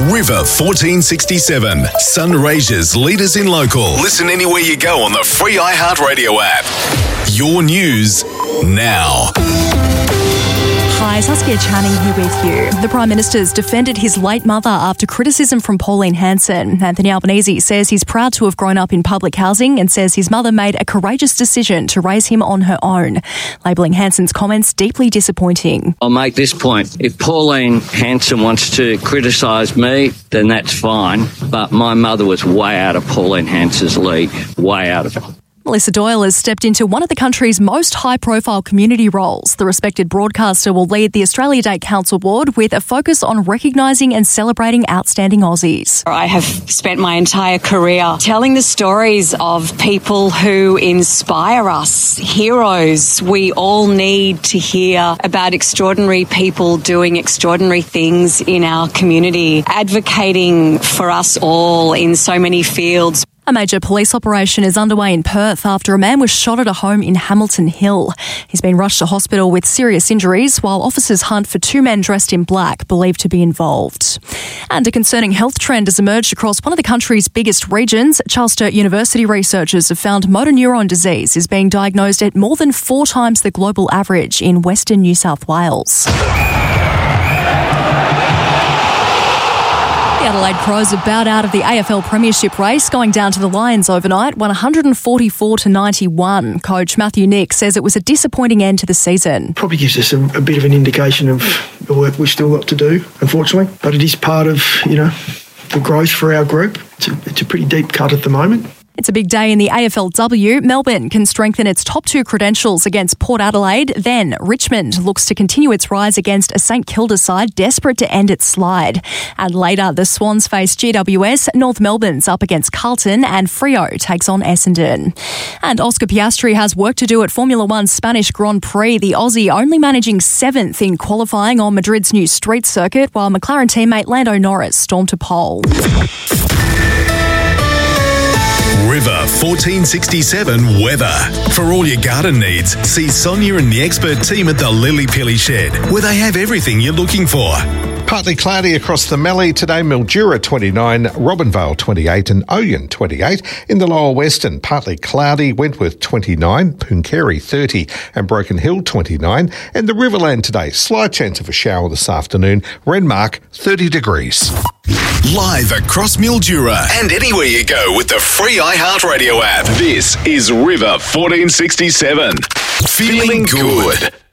River 1467, Sunraysia's leaders in local. Listen anywhere you go on the free iHeartRadio app. Your news now. Hi, Saskia Channing here with you. The Prime Minister's defended his late mother after criticism from Pauline Hanson. Anthony Albanese says he's proud to have grown up in public housing and says his mother made a courageous decision to raise him on her own, labelling Hanson's comments deeply disappointing. I'll make this point. If Pauline Hanson wants to criticise me, then that's fine. But my mother was way out of Pauline Hanson's league, way out of it. Melissa Doyle has stepped into one of the country's most high-profile community roles. The respected broadcaster will lead the Australia Day Council Board with a focus on recognising and celebrating outstanding Aussies. I have spent my entire career telling the stories of people who inspire us, heroes. We all need to hear about extraordinary people doing extraordinary things in our community, advocating for us all in so many fields. A major police operation is underway in Perth after a man was shot at a home in Hamilton Hill. He's been rushed to hospital with serious injuries while officers hunt for two men dressed in black believed to be involved. And a concerning health trend has emerged across one of the country's biggest regions. Charles Sturt University researchers have found motor neuron disease is being diagnosed at more than 4 times the global average in Western New South Wales. The Adelaide Crows have bowed out of the AFL Premiership race, going down to the Lions overnight, won 144-91. Coach Matthew Nick says it was a disappointing end to the season. Probably gives us a bit of an indication of the work we've still got to do, unfortunately. But it is part of, the growth for our group. It's a pretty deep cut at the moment. It's a big day in the AFLW. Melbourne can strengthen its top 2 credentials against Port Adelaide. Then Richmond looks to continue its rise against a St Kilda side desperate to end its slide. And later, the Swans face GWS, North Melbourne's up against Carlton, and Freo takes on Essendon. And Oscar Piastri has work to do at Formula One's Spanish Grand Prix. The Aussie only managing 7th in qualifying on Madrid's new street circuit, while McLaren teammate Lando Norris stormed to pole. River 1467 weather. For all your garden needs, see Sonia and the expert team at the Lily Pilly Shed, where they have everything you're looking for. Partly cloudy across the Mallee today. Mildura 29, Robinvale 28 and Oyen 28. In the lower western, partly cloudy. Wentworth 29, Pooncarie 30 and Broken Hill 29. And the Riverland today, slight chance of a shower this afternoon. Renmark 30 degrees. Live across Mildura and anywhere you go with the free iHeartRadio app. This is River 1467. Feeling good.